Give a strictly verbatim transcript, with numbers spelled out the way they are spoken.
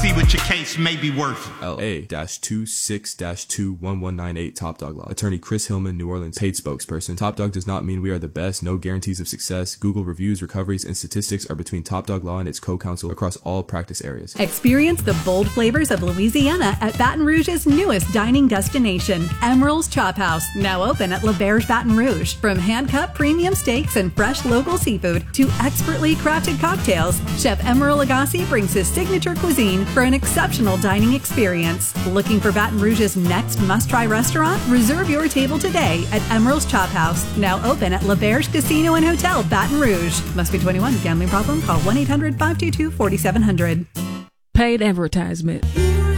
See what your case may be worth. L A two six two one one nine eight Top Dog Law. Attorney Chris Hillman, New Orleans, paid spokesperson. Top Dog does not mean we are the best. No guarantees of success. Google reviews, recoveries, and statistics are between Top Dog Law and its co-counsel across all practice areas. Experience the bold flavors of Louisiana at Baton Rouge's newest dining destination, Emeril's Chop House, now open at L'Auberge Baton Rouge. From hand-cut premium steaks and fresh local seafood to expertly crafted cocktails, Chef Emeril Agassi brings his signature cuisine for an exceptional dining experience. Looking for Baton Rouge's next must-try restaurant? Reserve your table today at Emeril's Chop House, now open at L'Auberge Casino and Hotel, Baton Rouge. Must be twenty-one. Gambling problem? Call one eight hundred five two two four seven zero zero. Paid advertisement.